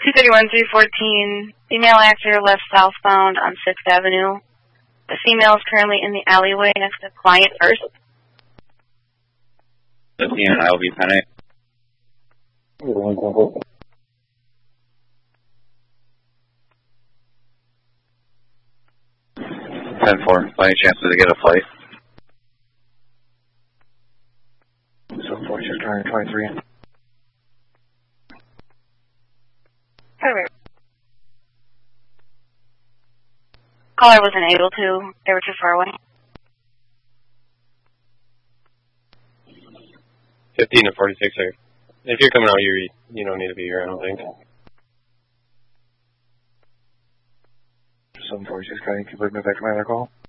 231-314, female actor left southbound on 6th Avenue. The female is currently in the alleyway next to Client First. 15 and I will be 10-8. 10-4, by any chance to get a flight? 746, 23. Perfect. Caller wasn't able to. They were too far away. 15 to 46, sir. If you're coming out here, you don't need to be here, I don't think. 746, can you put me back to my other call?